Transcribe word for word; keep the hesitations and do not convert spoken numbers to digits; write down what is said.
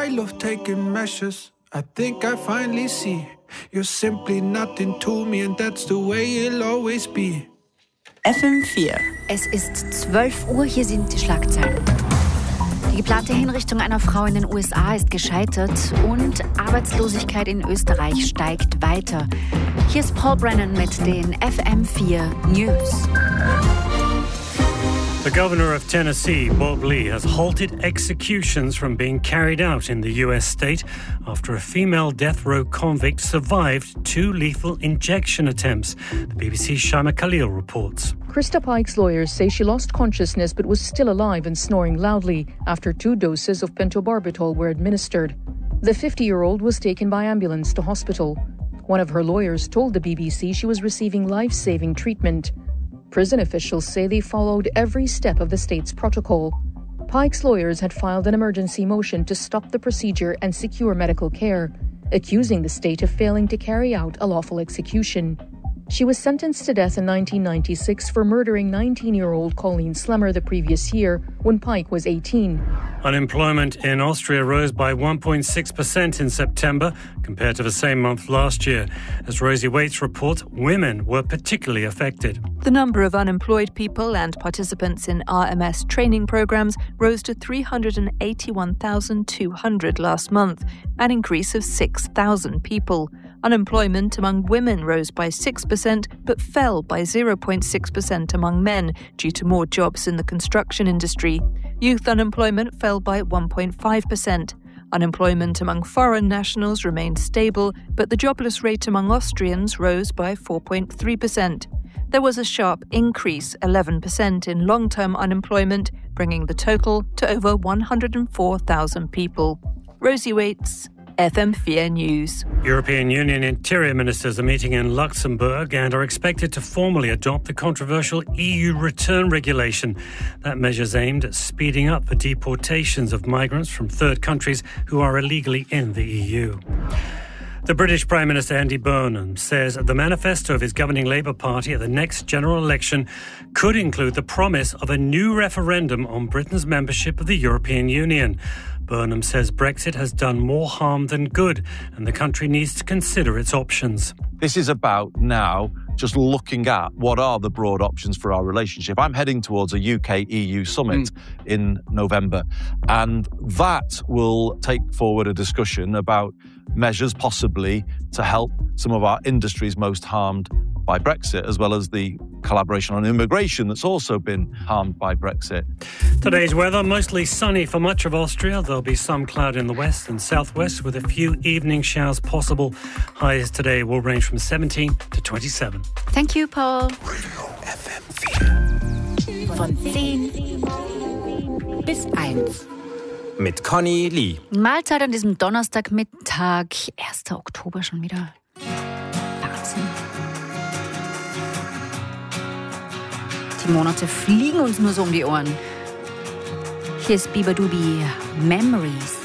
style of taking measures. I think I finally see you're simply nothing to me, and that's the way it'll always be. F M vier. Es ist zwölf Uhr, hier sind die Schlagzeilen. Die geplante Hinrichtung einer Frau in den U S A ist gescheitert und Arbeitslosigkeit in Österreich steigt weiter. Hier ist Paul Brennan mit den F M vier News. The governor of Tennessee, Bob Lee, has halted executions from being carried out in the U S state after a female death row convict survived two lethal injection attempts. The B B C's Shaima Khalil reports. Krista Pike's lawyers say she lost consciousness but was still alive and snoring loudly after two doses of pentobarbital were administered. The fifty-year-old was taken by ambulance to hospital. One of her lawyers told the B B C she was receiving life-saving treatment. Prison officials say they followed every step of the state's protocol. Pike's lawyers had filed an emergency motion to stop the procedure and secure medical care, accusing the state of failing to carry out a lawful execution. She was sentenced to death in nineteen ninety-six for murdering nineteen-year-old Colleen Slemmer the previous year when Pike was eighteen. Unemployment in Austria rose by one point six percent in September compared to the same month last year. As Rosie Waits reports, women were particularly affected. The number of unemployed people and participants in R M S training programs rose to three hundred eighty-one thousand two hundred last month, an increase of six thousand people. Unemployment among women rose by six percent but fell by zero point six percent among men due to more jobs in the construction industry. Youth unemployment fell by one point five percent. Unemployment among foreign nationals remained stable, but the jobless rate among Austrians rose by four point three percent. There was a sharp increase, eleven percent, in long-term unemployment, bringing the total to over one hundred four thousand people. Rosie Waits, F M four News. European Union interior ministers are meeting in Luxembourg and are expected to formally adopt the controversial E U return regulation. That measure's aimed at speeding up the deportations of migrants from third countries who are illegally in the E U. The British Prime Minister Andy Burnham says the manifesto of his governing Labour Party at the next general election could include the promise of a new referendum on Britain's membership of the European Union. Burnham says Brexit has done more harm than good and the country needs to consider its options. This is about now just looking at what are the broad options for our relationship. I'm heading towards a U K E U summit mm. in November, and that will take forward a discussion about measures possibly to help some of our industries most harmed by Brexit, as well as the collaboration on immigration that's also been harmed by Brexit. Today's weather, mostly sunny for much of Austria. There'll be some cloud in the west and southwest with a few evening showers possible. Highs today will range from seventeen to twenty-seven. Thank you, Paul. Radio F M vier. Von zehn bis eins. Mit Conny Lee. Mahlzeit an diesem Donnerstagmittag, erster Oktober schon wieder. Wahnsinn. Die Monate fliegen uns nur so um die Ohren. Hier ist Biba Dubi, Memories.